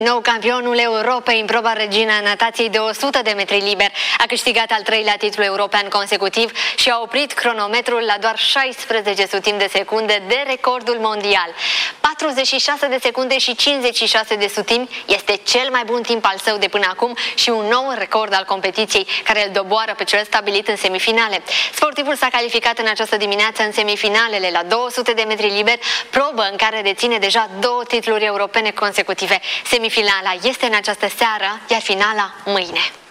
Nou campionul Europei în proba regină a natației de 100 de metri liber a câștigat al treilea titlu european consecutiv și a oprit cronometrul la doar 16 sutimi de secunde de recordul mondial. 46 de secunde și 56 de sutimi este cel mai bun timp al său de până acum și un nou record al competiției, care îl doboară pe cel stabilit în semifinale. Sportivul s-a calificat în această dimineață în semifinalele la 200 de metri liber, probă în care deține deja 2 titluri europene consecutive. Semifinala este în această seară, iar finala mâine.